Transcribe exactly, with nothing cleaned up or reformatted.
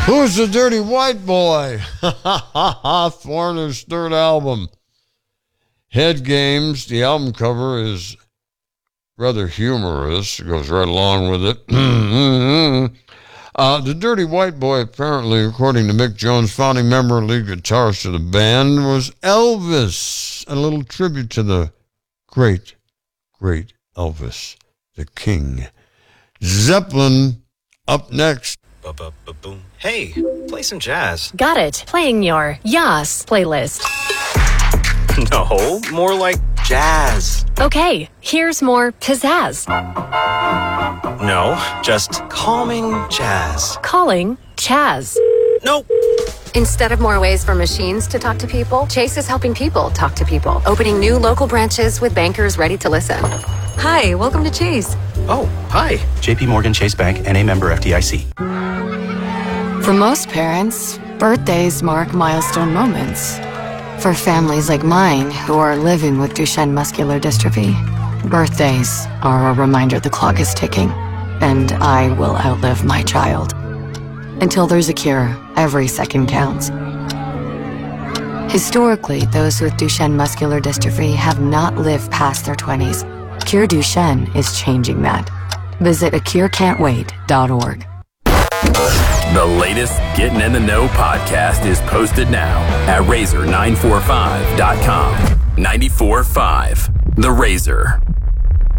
Who's the Dirty White Boy? Foreigner's third album. Head Games. The album cover is rather humorous. It goes right along with it. uh, the Dirty White Boy, apparently, according to Mick Jones, founding member and lead guitarist of the band, was Elvis. A little tribute to the great, great Elvis, the King. Zeppelin up next. Ba-ba-ba-boom. Hey, play some jazz. Got it. Playing your Yas playlist. No, more like jazz. Okay, here's more pizzazz. No, just calming jazz. Calling Chaz. Nope. Instead of more ways for machines to talk to people, Chase is helping people talk to people, opening new local branches with bankers ready to listen. Hi, welcome to Chase. Oh, hi. J P Morgan Chase Bank, N A member F D I C. For most parents, birthdays mark milestone moments. For families like mine who are living with Duchenne muscular dystrophy, birthdays are a reminder the clock is ticking, and I will outlive my child. Until there's a cure, every second counts. Historically, those with Duchenne muscular dystrophy have not lived past their twenties. Cure Duchenne is changing that. Visit a cure can't wait dot org. The latest Getting in the Know podcast is posted now at razor nine four five dot com. ninety-four point five The Razor.